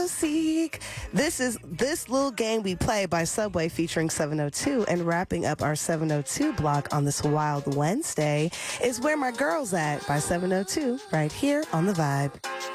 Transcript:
Seek. This little game we play by Subway featuring 702 and wrapping up our 702 block on this wild Wednesday is Where My Girls At by 702 right here on The Vibe.